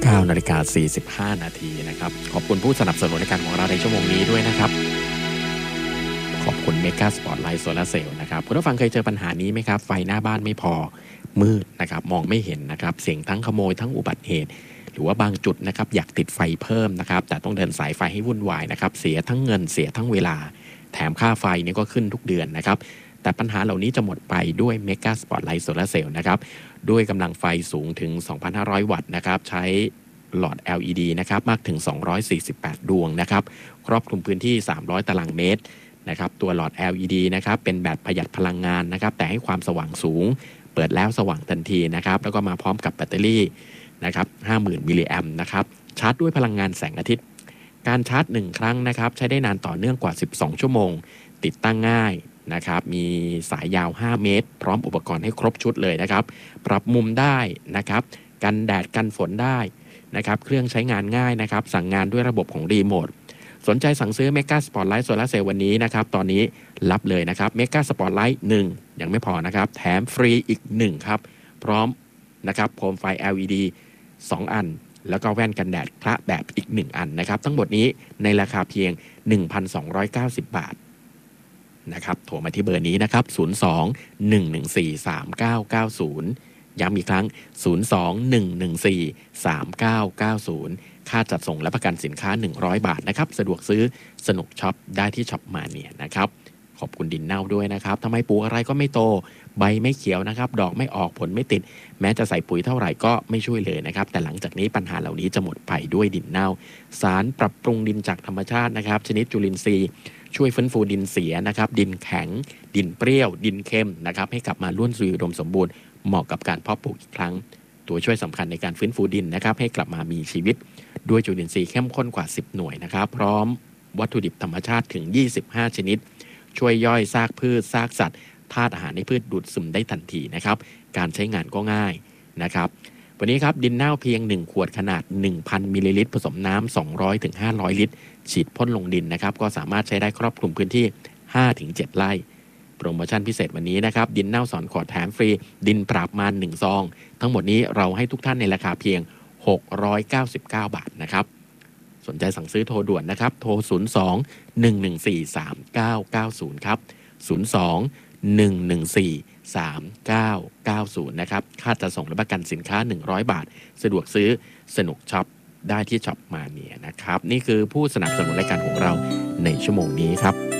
9:45 นาทีนะครับขอบคุณผู้สนับสนุนรายการของเราในชั่วโมงนี้ด้วยนะครับขอบคุณเมกาสปอตไลท์โซลาร์เซลล์นะครับคุณผู้ฟังเคยเจอปัญหานี้ไหมครับไฟหน้าบ้านไม่พอมืดนะครับมองไม่เห็นนะครับเสี่ยงทั้งขโมยทั้งอุบัติเหตุหรือว่าบางจุดนะครับอยากติดไฟเพิ่มนะครับแต่ต้องเดินสายไฟให้วุ่นวายนะครับเสียทั้งเงินเสียทั้งเวลาแถมค่าไฟนี่ก็ขึ้นทุกเดือนนะครับแต่ปัญหาเหล่านี้จะหมดไปด้วยเมกาสปอตไลท์โซลาร์เซลล์นะครับด้วยกำลังไฟสูงถึง 2,500 วัตต์นะครับใช้หลอด LED นะครับมากถึง248ดวงนะครับครอบคลุมพื้นที่300ตารางเมตรนะครับตัวหลอด LED นะครับเป็นแบบประหยัดพลังงานนะครับแต่ให้ความสว่างสูงเปิดแล้วสว่างทันทีนะครับแล้วก็มาพร้อมกับแบตเตอรี่นะครับ 50,000 มิลลิแอมป์นะครับชาร์จด้วยพลังงานแสงอาทิตย์การชาร์จ1ครั้งนะครับใช้ได้นานต่อเนื่องกว่า12ชั่วโมงติดตั้งง่ายนะครับมีสายยาว5เมตรพร้อมอุปกรณ์ให้ครบชุดเลยนะครับปรับมุมได้นะครับกันแดดกันฝนได้นะครับเครื่องใช้งานง่ายนะครับสั่งงานด้วยระบบของรีโมทสนใจสั่งซื้อเมกาสปอตไลท์โซลาร์เซลล์วันนี้นะครับตอนนี้รับเลยนะครับเมกาสปอตไลท์1ยังไม่พอนะครับแถมฟรีอีก1ครับพร้อมนะครับโคมไฟ LED 2 อันแล้วก็แว่นกันแดดพระแบบอีก1อันนะครับทั้งหมดนี้ในราคาเพียง 1,290 บาทนะครับโทรมาที่เบอร์นี้นะครับ02-114-3990ย้ำอีกครั้ง02-114-3990ค่าจัดส่งและประกันสินค้า100บาทนะครับสะดวกซื้อสนุกช็อปได้ที่ช็อปมาเนียนะครับขอบคุณดินเน่าด้วยนะครับทำไมปลูกอะไรก็ไม่โตใบไม่เขียวนะครับดอกไม่ออกผลไม่ติดแม้จะใส่ปุ๋ยเท่าไหร่ก็ไม่ช่วยเลยนะครับแต่หลังจากนี้ปัญหาเหล่านี้จะหมดไปด้วยดินเน่าสารปรับปรุงดินจากธรรมชาตินะครับชนิดจุลินทรีย์ช่วยฟื้นฟูดินเสียนะครับดินแข็งดินเปรี้ยวดินเค็มนะครับให้กลับมาร่วนซุยอุดมสมบูรณ์เหมาะกับการเพาะปลูกอีกครั้งตัวช่วยสำคัญในการฟื้นฟูดินนะครับให้กลับมามีชีวิตด้วยจุลินทรีย์เข้มข้นกว่า10หน่วยนะครับพร้อมวัตถุดิบธรรมชาติถึง25ชนิดช่วยย่อยซากพืชซากสัตว์ธาตุอาหารในพืชดูดซึมได้ทันทีนะครับการใช้งานก็ง่ายนะครับวันนี้ครับดินเน่าเพียง1ขวดขนาด 1,000 มิลลิลิตรผสมน้ำ200ถึง500ลิตรฉีดพ่นลงดินนะครับก็สามารถใช้ได้ครอบคลุมพื้นที่ 5-7 ไร่โปรโมชั่นพิเศษวันนี้นะครับดินเน่าสอนขอแถมฟรีดินปราบมาร1ซองทั้งหมดนี้เราให้ทุกท่านในราคาเพียง699 บาทนะครับสนใจสั่งซื้อโทรด่วนนะครับโทร02-114-3990ครับ02-114-3990นะครับค่าจัดส่งและประกันสินค้า100บาทสะดวกซื้อสนุกช็อปได้ที่ช็อปมาเนียนะครับนี่คือผู้สนับสนุนรายการของเราในชั่วโมงนี้ครับ